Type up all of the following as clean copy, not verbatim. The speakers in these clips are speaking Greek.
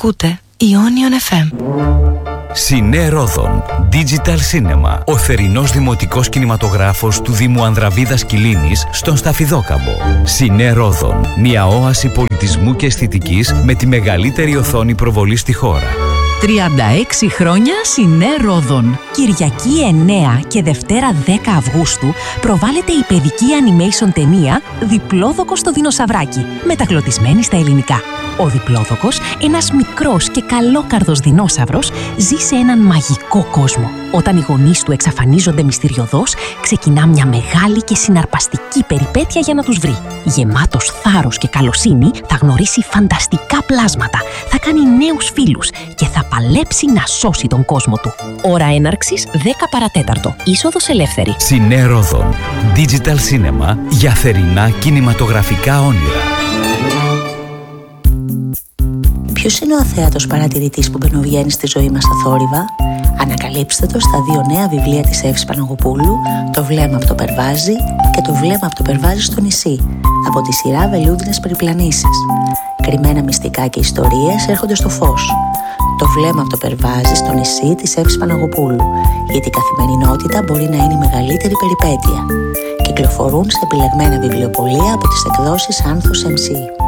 Ακούτε Ionion FM. Σινέ Ρόδον Digital Cinema. Ο θερινός δημοτικός κινηματογράφος του Δήμου Ανδραβίδας Κιλίνης στον Σταφιδόκαμπο. Σινέ Ρόδον. Μια όαση πολιτισμού και αισθητικής με τη μεγαλύτερη οθόνη προβολή στη χώρα. 36 χρόνια Σινέ Ρόδον. Κυριακή 9 και Δευτέρα 10 Αυγούστου προβάλλεται η παιδική animation ταινία «Διπλόδοκος στο δεινοσαυράκι», μεταγλωτισμένη στα ελληνικά. Ο Διπλόδοκος, ένας μικρός και καλόκαρδος δεινόσαυρος, ζει σε έναν μαγικό κόσμο. Όταν οι γονείς του εξαφανίζονται μυστηριωδώς, ξεκινά μια μεγάλη και συναρπαστική περιπέτεια για να τους βρει. Γεμάτος θάρρος και καλοσύνη, θα γνωρίσει φανταστικά πλάσματα, θα κάνει νέους φίλους και θα παλέψει να σώσει τον κόσμο του. Ώρα έναρξης 10 παρατέταρτο. Είσοδος ελεύθερη. Σινέ Ρόδον Digital Cinema για θερινά κινηματογραφικά όνειρα. Ποιος είναι ο αθέατος παρατηρητής που μπαινοβγαίνει στη ζωή μας στα θόρυβα? Ανακαλύψτε το στα δύο νέα βιβλία της Εύης Παναγοπούλου, «Το βλέμμα από το Περβάζι» και «Το βλέμμα από το Περβάζι στο νησί», από τη σειρά Βελούδινες περιπλανήσεις. Κρυμμένα μυστικά και ιστορίες έρχονται στο φως. «Το βλέμμα από το Περβάζι στο νησί» της Εύης Παναγοπούλου, γιατί η καθημερινότητα μπορεί να είναι η μεγαλύτερη περιπέτεια. Κυκλοφορούν σε επιλεγμένα βιβλιοπωλεία από τις εκδόσεις Άνθος MC.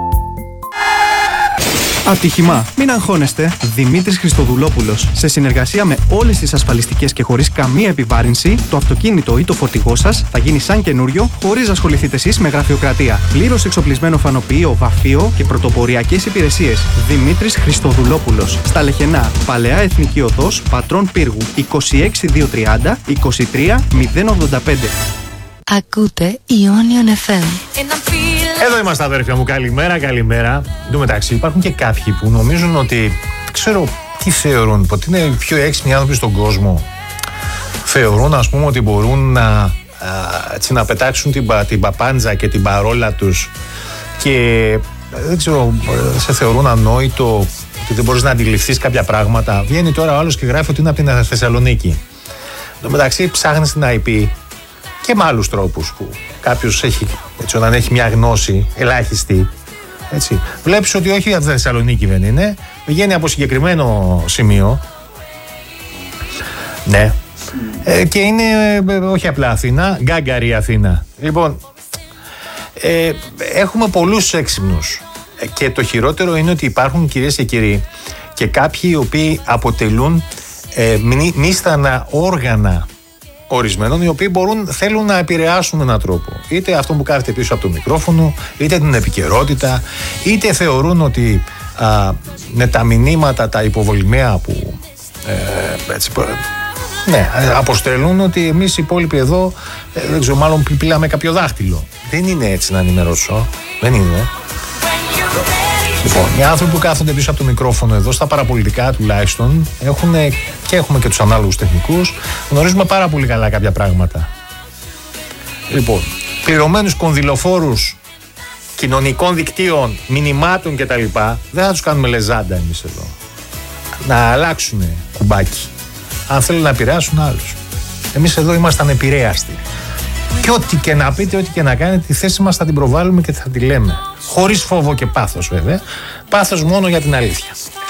Ατύχημα. Μην αγχώνεστε. Δημήτρης Χριστοδουλόπουλος. Σε συνεργασία με όλες τις ασφαλιστικές και χωρίς καμία επιβάρυνση, το αυτοκίνητο ή το φορτηγό σας θα γίνει σαν καινούριο, χωρίς να ασχοληθείτε εσείς με γραφειοκρατία. Πλήρως εξοπλισμένο φανοποιείο, βαφείο και πρωτοποριακές υπηρεσίες. Δημήτρης Χριστοδουλόπουλος. Στα Λεχενά. Παλαιά Εθνική Οδός, Πατρών Πύργου. 26230 23085. Ακούτε Ionion FM. Εδώ είμαστε, αδέρφια μου. Καλημέρα, καλημέρα. Εν τω μεταξύ, υπάρχουν και κάποιοι που νομίζουν ότι δεν ξέρω τι θεωρούν, ότι είναι οι πιο έξυπνοι άνθρωποι στον κόσμο. Θεωρούν, ας πούμε, ότι μπορούν να πετάξουν την παπάντζα και την παρόλα τους και δεν ξέρω, σε θεωρούν ανόητο, ότι δεν μπορείς να αντιληφθείς κάποια πράγματα. Βγαίνει τώρα ο άλλος και γράφει ότι είναι από την Θεσσαλονίκη. Εν τω μεταξύ, ψάχνεις την IP. Και με άλλους τρόπους που κάποιος έχει, έτσι, όταν έχει μια γνώση ελάχιστη, έτσι, βλέπεις ότι όχι από τη Θεσσαλονίκη δεν είναι, βγαίνει από συγκεκριμένο σημείο, ναι, και είναι όχι απλά Αθήνα, γκάγκαρη Αθήνα. Λοιπόν, έχουμε πολλούς έξυπνους και το χειρότερο είναι ότι υπάρχουν, κυρίες και κύριοι, και κάποιοι οι οποίοι αποτελούν μίστανα όργανα ορισμένων, οι οποίοι θέλουν να επηρεάσουν με έναν τρόπο. Είτε αυτό που κάθεται πίσω από το μικρόφωνο, είτε την επικαιρότητα, είτε θεωρούν ότι με τα μηνύματα, τα υποβολημαία που αποστελούν, ότι εμείς οι υπόλοιποι εδώ, δεν ξέρω, μάλλον πηλάμε κάποιο δάχτυλο. Δεν είναι έτσι, να ενημερώσω. Δεν είναι. Λοιπόν, οι άνθρωποι που κάθονται πίσω από το μικρόφωνο εδώ, στα παραπολιτικά τουλάχιστον, έχουμε και τους ανάλογους τεχνικούς, γνωρίζουμε πάρα πολύ καλά κάποια πράγματα. Λοιπόν, πληρωμένους κονδυλοφόρους κοινωνικών δικτύων, μηνυμάτων κτλ. Δεν θα τους κάνουμε λεζάντα εμείς εδώ. Να αλλάξουν κουμπάκι. Αν θέλουν να επηρεάσουν άλλους. Εμείς εδώ είμαστε ανεπηρέαστοι. Και ό,τι και να πείτε, ό,τι και να κάνετε, τη θέση μας θα την προβάλλουμε και θα τη λέμε. Χωρίς φόβο και πάθος, βέβαια. Πάθος μόνο για την αλήθεια.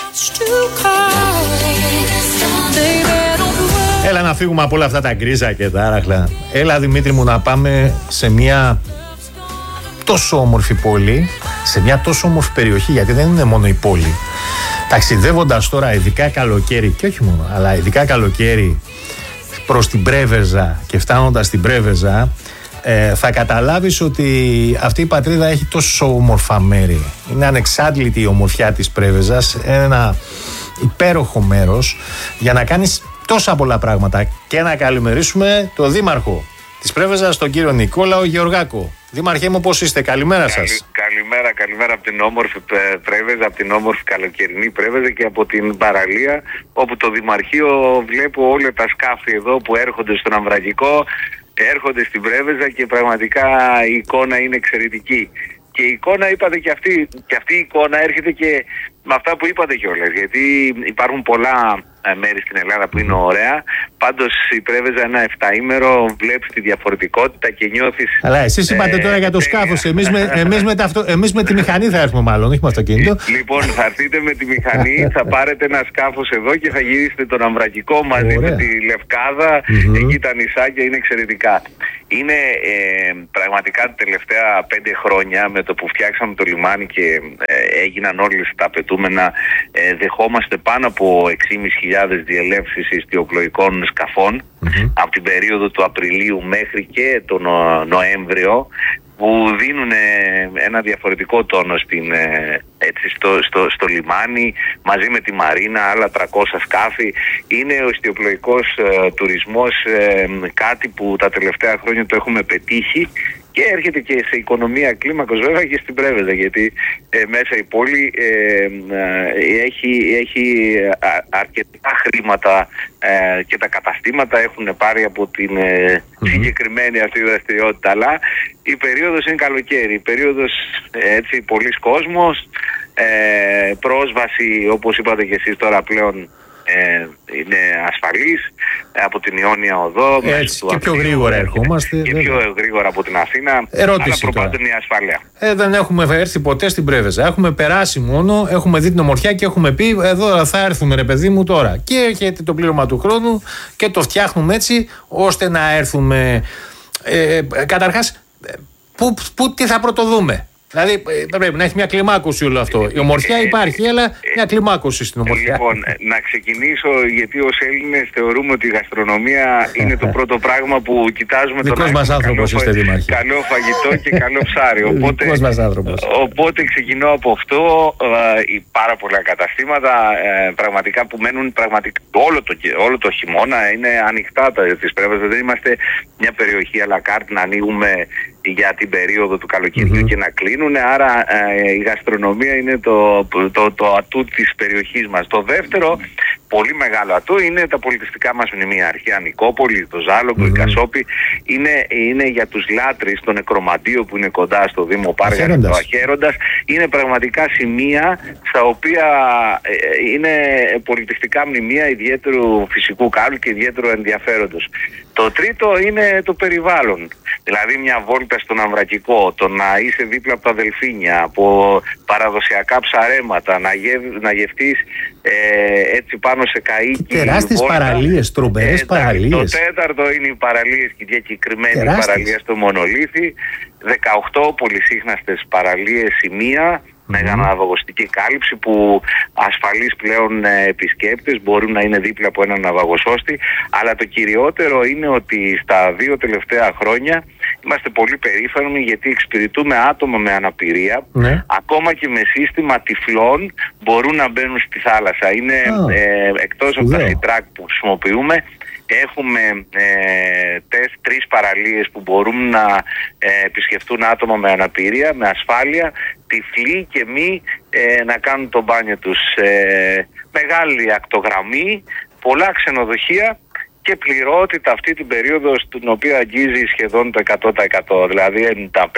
Έλα να φύγουμε από όλα αυτά τα γκρίζα και τα άραχλα. Έλα, Δημήτρη μου, να πάμε σε μια τόσο όμορφη πόλη, σε μια τόσο όμορφη περιοχή, γιατί δεν είναι μόνο η πόλη. Ταξιδεύοντας τώρα, ειδικά καλοκαίρι, και όχι μόνο, αλλά ειδικά καλοκαίρι, προς την Πρέβεζα και φτάνοντας στην Πρέβεζα, θα καταλάβεις ότι αυτή η πατρίδα έχει τόσο όμορφα μέρη. Είναι ανεξάντλητη η ομορφιά της Πρέβεζας, ένα υπέροχο μέρος για να κάνεις τόσα πολλά πράγματα. Και να καλημερίσουμε τον Δήμαρχο της Πρέβεζας, τον κύριο Νικόλαο Γεωργάκο. Δήμαρχέ μου, πώς είστε? Καλημέρα σας. Καλημέρα από την όμορφη Πρέβεζα, από την όμορφη καλοκαιρινή Πρέβεζα και από την παραλία, όπου το Δημαρχείο, βλέπω όλα τα σκάφη εδώ που έρχονται στον Αμβραγικό, έρχονται στην Πρέβεζα και πραγματικά η εικόνα είναι εξαιρετική. Και η εικόνα, είπατε, και αυτή η εικόνα έρχεται και με αυτά που είπατε κιόλας, γιατί υπάρχουν πολλά μέρη στην Ελλάδα που είναι ωραία. Πάντως η Πρέβεζα ένα 7ήμερο βλέπεις τη διαφορετικότητα και νιώθεις... Αλλά εσείς είπατε τώρα για το σκάφος. Εμείς με τη μηχανή θα έρθουμε μάλλον, όχι με αυτοκίνητο. Λοιπόν, θα έρθετε με τη μηχανή, θα πάρετε ένα σκάφος εδώ και θα γυρίσετε τον Αμβρακικό μαζί με τη Λευκάδα. Εκεί τα νησάκια είναι εξαιρετικά. Είναι πραγματικά τα τελευταία 5 χρόνια με το που φτιάξαμε το λιμάνι και έγιναν όλες τα απαιτούμενα, δεχόμαστε πάνω από 6.500 διελεύσεις ιστιοπλοϊκών σκαφών από την περίοδο του Απριλίου μέχρι και τον Νοέμβριο, που δίνουν ένα διαφορετικό τόνο στο λιμάνι, μαζί με τη Μαρίνα, άλλα 300 σκάφη. Είναι ο ιστιοπλοϊκός τουρισμός κάτι που τα τελευταία χρόνια το έχουμε πετύχει και έρχεται και σε οικονομία κλίμακος βέβαια και στην Πρέβεζα, γιατί μέσα η πόλη έχει αρκετά χρήματα και τα καταστήματα έχουν πάρει από την συγκεκριμένη αυτή δραστηριότητα, αλλά η περίοδος είναι καλοκαίρι, η περίοδος έτσι πολλής κόσμος, πρόσβαση όπως είπατε και εσείς τώρα πλέον είναι ασφαλής από την Ιόνια Οδό. Έτσι, και πιο γρήγορα ερχόμαστε. Και πιο γρήγορα από την Αθήνα. Ερώτηση αλλά προπάντων η ασφάλεια. Δεν έχουμε έρθει ποτέ στην Πρέβεζα. Έχουμε περάσει μόνο, έχουμε δει την ομορφιά και έχουμε πει εδώ θα έρθουμε ρε παιδί μου τώρα. Και έρχεται το πλήρωμα του χρόνου και το φτιάχνουμε έτσι ώστε να έρθουμε. Καταρχάς, τι θα πρωτοδούμε. Δηλαδή πρέπει να έχει μια κλιμάκωση όλο αυτό. Η ομορφιά υπάρχει, αλλά μια κλιμάκωση στην ομορφιά. Λοιπόν, να ξεκινήσω, γιατί ως Έλληνες θεωρούμε ότι η γαστρονομία είναι το πρώτο πράγμα που κοιτάζουμε. Δικός μας άνθρωπος είστε, Δήμαρχε. Καλό φαγητό και καλό ψάρι. Οπότε ξεκινώ από αυτό. Πάρα πολλά καταστήματα πραγματικά που μένουν όλο το χειμώνα. Είναι ανοιχτά τις Πρέβεζες. Δεν είμαστε μια περιοχή à la carte να ανοίγουμε για την περίοδο του καλοκαιριού και να κλείνουν, άρα η γαστρονομία είναι το ατού της περιοχής μας. Το δεύτερο πολύ μεγάλο ατού είναι τα πολιτιστικά μας μνημεία, Αρχαία Νικόπολη, το Ζάλογκο, η Κασόπη. Είναι για τους λάτρεις, το Νεκρομαντίο που είναι κοντά στο Δήμο Πάργαρα, το Αχέροντας. Είναι πραγματικά σημεία στα οποία είναι πολιτιστικά μνημεία ιδιαίτερου φυσικού κάλου και ιδιαίτερου ενδιαφέροντος. Το τρίτο είναι το περιβάλλον. Δηλαδή μια βόλτα στον Αμβρακικό, το να είσαι δίπλα από τα Δελφίνια, από παραδοσιακά ψαρέματα, να γευτείς έτσι πάνω σε καΐκι. Τεράστιες παραλίες, τρομερές παραλίες. Το τέταρτο είναι οι παραλίες και η διακεκριμένη παραλία στο Μονολίθι. 18 πολυσύχναστες παραλίες σημεία με ναυαγοστική κάλυψη που ασφαλείς πλέον επισκέπτες μπορούν να είναι δίπλα από έναν ναυαγοσώστη. Αλλά το κυριότερο είναι ότι στα 2 τελευταία χρόνια είμαστε πολύ περήφανοι γιατί εξυπηρετούμε άτομα με αναπηρία. Ακόμα και με σύστημα τυφλών μπορούν να μπαίνουν στη θάλασσα. Είναι εκτός από τα sea-track που χρησιμοποιούμε, έχουμε 3 παραλίες που μπορούν να επισκεφτούν άτομα με αναπηρία, με ασφάλεια, τυφλοί και μη να κάνουν το μπάνιο τους. Μεγάλη ακτογραμμή, πολλά ξενοδοχεία και πληρότητα αυτή την περίοδο στην οποία αγγίζει σχεδόν το 100%, δηλαδή 95%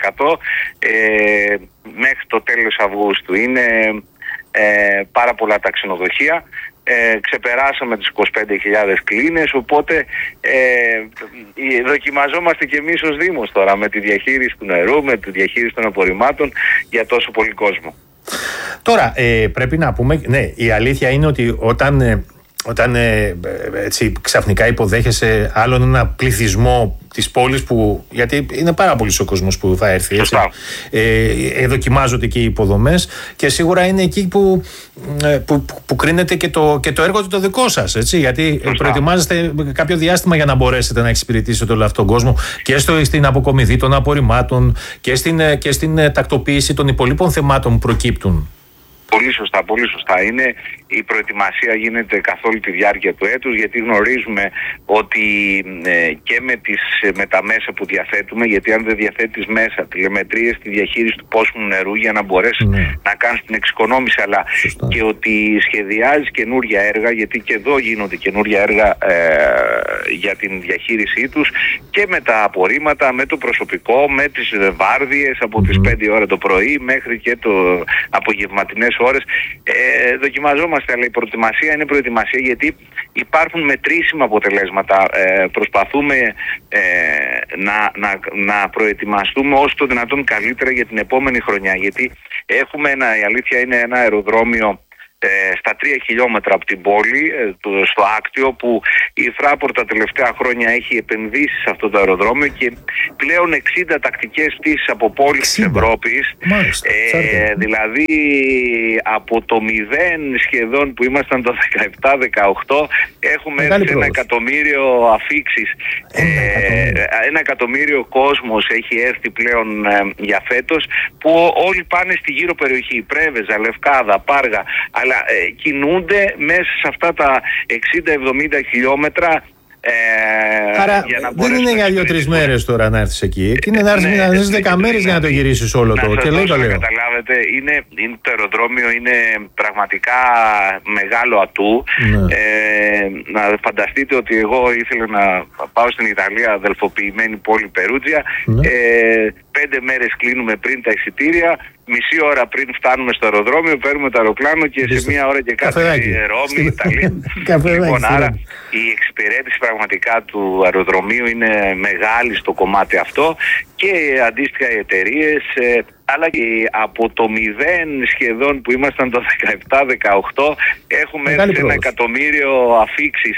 μέχρι το τέλος Αυγούστου. Είναι πάρα πολλά τα ξενοδοχεία. Ξεπεράσαμε τις 25.000 κλίνες, οπότε δοκιμαζόμαστε και εμείς ως Δήμος τώρα με τη διαχείριση του νερού, με τη διαχείριση των απορριμμάτων για τόσο πολύ κόσμο. Τώρα πρέπει να πούμε, ναι, η αλήθεια είναι ότι όταν έτσι ξαφνικά υποδέχεσαι άλλον ένα πληθυσμό της πόλης, γιατί είναι πάρα πολύς ο κόσμος που θα έρθει, έτσι, δοκιμάζονται και οι υποδομές και σίγουρα είναι εκεί που κρίνεται και το έργο το δικό σας, έτσι, γιατί προετοιμάζεστε κάποιο διάστημα για να μπορέσετε να εξυπηρετήσετε όλο αυτόν τον κόσμο και στην αποκομιδή των απορριμμάτων και στην τακτοποίηση των υπολείπων θεμάτων που προκύπτουν. Πολύ σωστά, πολύ σωστά. Η προετοιμασία γίνεται καθ' όλη τη διάρκεια του έτους, γιατί γνωρίζουμε ότι και με τα μέσα που διαθέτουμε, γιατί αν δεν διαθέτεις μέσα, τηλεμετρίες, τη διαχείριση του πόσιμου νερού για να μπορέσεις να κάνεις την εξοικονόμηση, αλλά και ότι σχεδιάζεις καινούρια έργα, γιατί και εδώ γίνονται καινούρια έργα για την διαχείρισή τους, και με τα απορρίμματα, με το προσωπικό, με τις βάρδιες από τις 5 ώρα το πρωί μέχρι και το απογευματινές ώρες. Δοκιμαζόμαστε, αλλά η προετοιμασία είναι προετοιμασία, γιατί υπάρχουν μετρήσιμα αποτελέσματα. Προσπαθούμε να προετοιμαστούμε όσο το δυνατόν καλύτερα για την επόμενη χρονιά, γιατί έχουμε η αλήθεια είναι ένα αεροδρόμιο στα 3 χιλιόμετρα από την πόλη, στο Άκτιο, που η Fraport τα τελευταία χρόνια έχει επενδύσει σε αυτό το αεροδρόμιο και πλέον 60 τακτικές πτήσεις από πόλεις της Ευρώπης. Δηλαδή από το 0 σχεδόν που ήμασταν το 17-18 έχουμε έρθει 1 εκατομμύριο αφίξεις. 1 εκατομμύριο κόσμος έχει έρθει πλέον για φέτος, που όλοι πάνε στη γύρω περιοχή, Πρέβεζα, Λευκάδα, Πάργα, αλλά κινούνται μέσα σε αυτά τα 60-70 χιλιόμετρα. Άρα δεν είναι για 2-3 μέρες τώρα να έρθεις εκεί. Είναι να έρθεις 10 μέρες για να το γυρίσεις όλο το. Και λέει το λέω. Καταλάβετε, το αεροδρόμιο είναι πραγματικά μεγάλο ατού. Να φανταστείτε ότι εγώ ήθελα να πάω στην Ιταλία, αδελφοποιημένη πόλη Περούτζια. 5 μέρες κλείνουμε πριν τα εισιτήρια. Μισή ώρα πριν φτάνουμε στο αεροδρόμιο, παίρνουμε το αεροπλάνο και σε 1 ώρα και κάτι Ρώμη, Ιταλία. Λοιπόν, άρα η εξυπηρέτηση πραγματικά του αεροδρομίου είναι μεγάλη στο κομμάτι αυτό, και αντίστοιχα οι εταιρείες, αλλά και από το 0 σχεδόν που ήμασταν το 17-18 έχουμε έρθει 1 εκατομμύριο αφίξεις.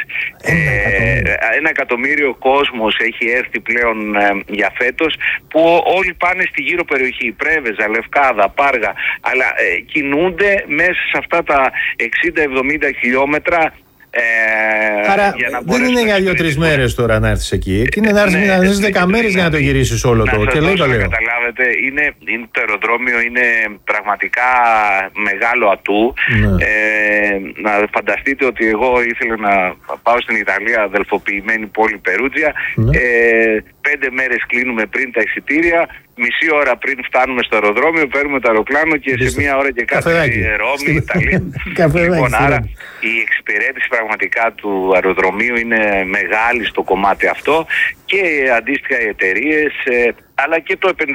1 εκατομμύριο κόσμος έχει έρθει πλέον για φέτος, που όλοι πάνε στη γύρω περιοχή, Πρέβεζα, Λευκάδα, Πάργα, αλλά κινούνται μέσα σε αυτά τα 60-70 χιλιόμετρα. Άρα δεν είναι για 2-3 μέρες τώρα να έρθεις εκεί. Είναι να έρθεις 10 μέρες για να το γυρίσεις όλο το. Και λέει το λέω. Καταλάβετε, το αεροδρόμιο είναι πραγματικά μεγάλο ατού. Να φανταστείτε ότι εγώ ήθελα να πάω στην Ιταλία, αδελφοποιημένη πόλη Περούτζια. 5 μέρες κλείνουμε πριν τα εισιτήρια. Μισή ώρα πριν φτάνουμε στο αεροδρόμιο, παίρνουμε το αεροπλάνο και σε 1 ώρα και κάτι Ρώμη, Ιταλία. Λοιπόν, άρα η εξυπηρέτηση πραγματικά του αεροδρομίου είναι μεγάλη στο κομμάτι αυτό, και αντίστοιχα οι εταιρείες, αλλά και το